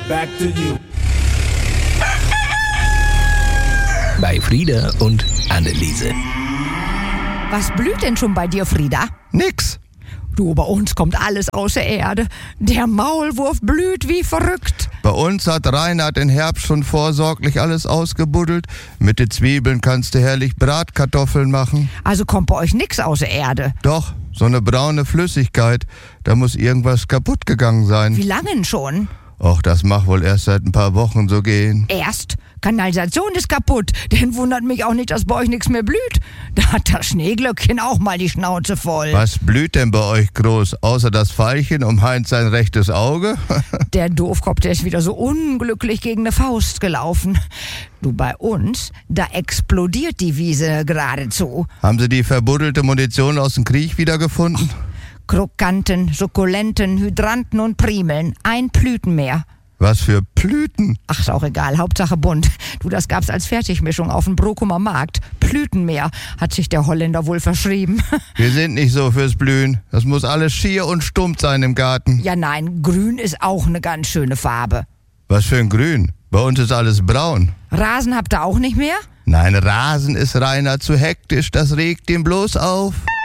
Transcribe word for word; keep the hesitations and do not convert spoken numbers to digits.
back to you. Bei Frieda und Anneliese. Was blüht denn schon bei dir, Frieda? Nix. Du, bei uns kommt alles aus der Erde. Der Maulwurf blüht wie verrückt. Bei uns hat Reinhard im Herbst schon vorsorglich alles ausgebuddelt. Mit den Zwiebeln kannst du herrlich Bratkartoffeln machen. Also kommt bei euch nix aus der Erde. Doch, so eine braune Flüssigkeit. Da muss irgendwas kaputt gegangen sein. Wie lange denn schon? Och, das mag wohl erst seit ein paar Wochen so gehen. Erst? Kanalisation ist kaputt. Denn wundert mich auch nicht, dass bei euch nichts mehr blüht. Da hat das Schneeglöckchen auch mal die Schnauze voll. Was blüht denn bei euch groß? Außer das Veilchen um Heinz sein rechtes Auge? Der Doofkopf, der ist wieder so unglücklich gegen eine Faust gelaufen. Du, bei uns, da explodiert die Wiese geradezu. Haben Sie die verbuddelte Munition aus dem Krieg wiedergefunden? Krokanten, Sukkulenten, Hydranten und Primeln. Ein Blütenmeer. Was für Blüten? Ach, ist auch egal, Hauptsache bunt. Du, das gab's als Fertigmischung auf dem Brokumer Markt. Blütenmeer, hat sich der Holländer wohl verschrieben. Wir sind nicht so fürs Blühen. Das muss alles schier und stumpf sein im Garten. Ja nein, grün ist auch eine ganz schöne Farbe. Was für ein Grün? Bei uns ist alles braun. Rasen habt ihr auch nicht mehr? Nein, Rasen ist Rainer zu hektisch. Das regt ihn bloß auf.